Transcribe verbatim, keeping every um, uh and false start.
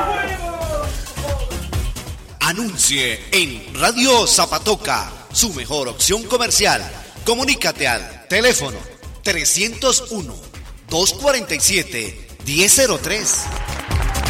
Anuncie en Radio Zapatoca, su mejor opción comercial. Comunícate al teléfono trescientos uno, doscientos cuarenta y siete, diez cero tres.